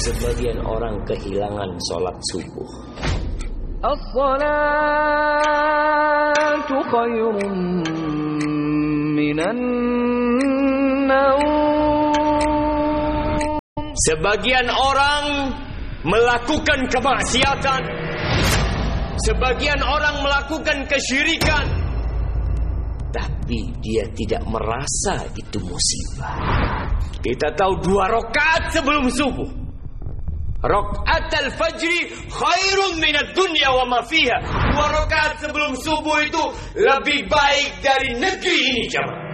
Sebagian orang kehilangan sholat subuh. As-salatu khairun minan naum. Sebagian orang melakukan kemaksiatan. Sebagian orang melakukan kesyirikan. Tapi dia tidak merasa itu musibah. Kita tahu 2 rakaat sebelum subuh, rakaat al-fajri khairun minad dunya wa ma fiha. 2 rakaat sebelum subuh itu lebih baik dari negeri ini, jemaah.